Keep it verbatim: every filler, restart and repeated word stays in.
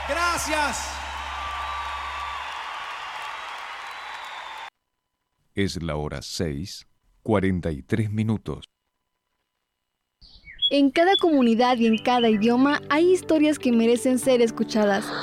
Gracias. Es la hora seis, cuarenta y tres minutos. En cada comunidad y en cada idioma hay historias que merecen ser escuchadas.